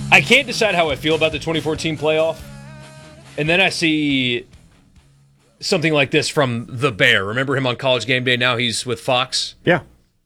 I can't decide how I feel about the 2014 playoff, and then I see something like this from The Bear. Remember him on College Game Day? Now he's with Fox. Yeah.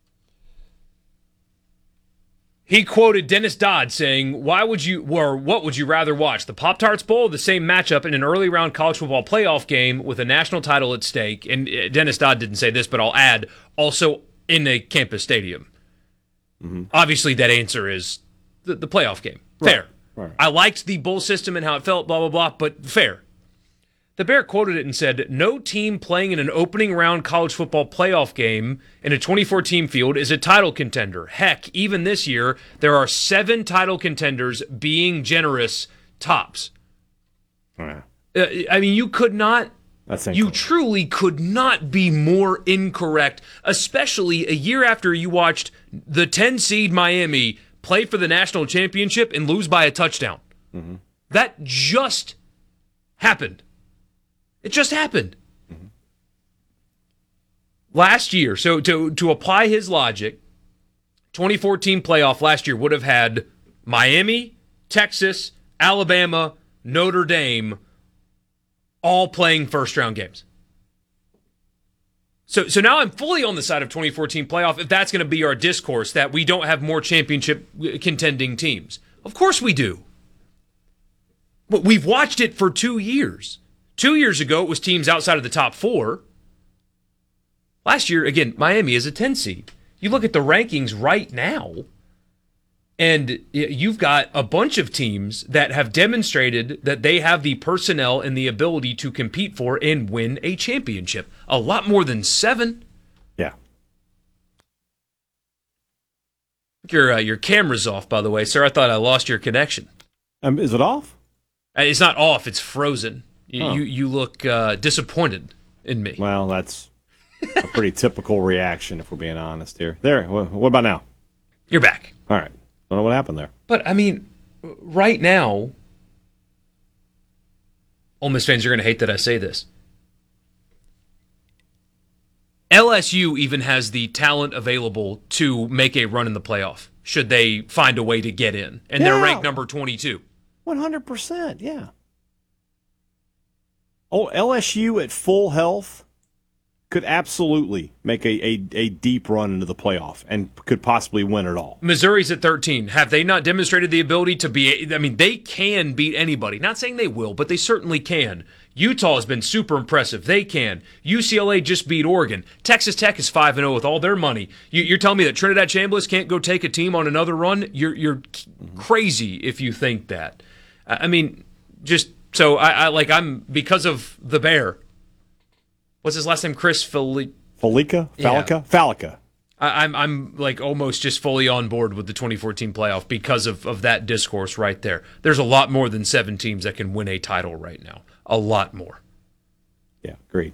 He quoted Dennis Dodd saying, what would you rather watch, the Pop-Tarts Bowl or the same matchup in an early round college football playoff game with a national title at stake? And Dennis Dodd didn't say this, but I'll add, also in a campus stadium. Mm-hmm. Obviously, that answer is the playoff game. Fair. Right. I liked the bowl system and how it felt, blah, blah, blah, but fair. The Bear quoted it and said, no team playing in an opening round college football playoff game in a 2014 field is a title contender. Heck, even this year, there are 7 title contenders, being generous, tops. Yeah. I mean, you truly could not be more incorrect, especially a year after you watched the 10 seed Miami play for the national championship and lose by a touchdown. Mm-hmm. That just happened. It just happened. Mm-hmm. Last year, so to apply his logic, 2014 playoff last year would have had Miami, Texas, Alabama, Notre Dame all playing first-round games. So now I'm fully on the side of 2014 playoff if that's going to be our discourse, that we don't have more championship contending teams. Of course we do. But we've watched it for 2 years. 2 years ago, it was teams outside of the top 4. Last year, again, Miami is a 10 seed. You look at the rankings right now, and you've got a bunch of teams that have demonstrated that they have the personnel and the ability to compete for and win a championship. A lot more than 7. Yeah. Your camera's off, by the way, sir. I thought I lost your connection. Is it off? It's not off. It's frozen. You look disappointed in me. Well, that's a pretty typical reaction, if we're being honest here. There. What about now? You're back. All right. Don't know what happened there. But, I mean, right now, Ole Miss fans are going to hate that I say this. LSU even has the talent available to make a run in the playoff, should they find a way to get in. And they're ranked number 22. 100%, yeah. Oh, LSU at full health could absolutely make a deep run into the playoff and could possibly win it all. Missouri's at 13. Have they not demonstrated the ability to be? I mean, they can beat anybody. Not saying they will, but they certainly can. Utah has been super impressive. They can. UCLA just beat Oregon. Texas Tech is 5-0 with all their money. You're telling me that Trinidad Chambliss can't go take a team on another run? You're crazy if you think that. I mean, just so I'm because of the Bear. What's his last name? Chris Falica? Yeah. Falica. I'm like almost just fully on board with the 2014 playoff because of that discourse right there. There's a lot more than 7 teams that can win a title right now. A lot more. Yeah, agreed.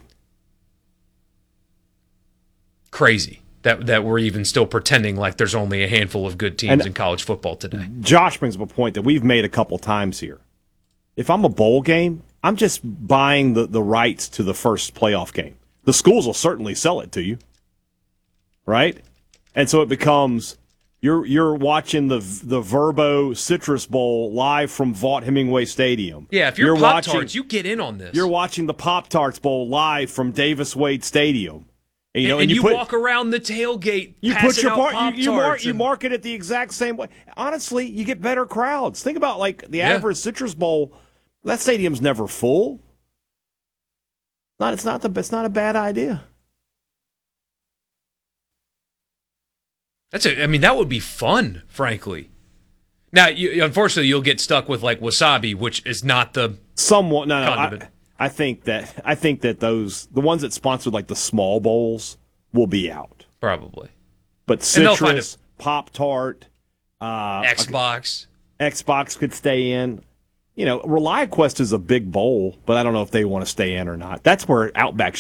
Crazy that we're even still pretending like there's only a handful of good teams in college football today. Josh brings up a point that we've made a couple times here. If I'm a bowl game, I'm just buying the rights to the first playoff game. The schools will certainly sell it to you, right? And so it becomes you're watching the Verbo Citrus Bowl live from Vaught Hemingway Stadium. Yeah, if you're Pop-Tarts, you get in on this. You're watching the Pop-Tarts Bowl live from Davis Wade Stadium. And you walk around the tailgate. You put your part. You and market it the exact same way. Honestly, you get better crowds. Think about like the average Citrus Bowl. That stadium's never full. It's not a bad idea. That would be fun, frankly. Now, unfortunately, you'll get stuck with like wasabi, which is not the somewhat. No, condiment. I think that the ones that sponsored like the small bowls will be out probably. But Citrus, Pop-Tart, Xbox could stay in. ReliaQuest is a big bowl, but I don't know if they want to stay in or not. That's where Outback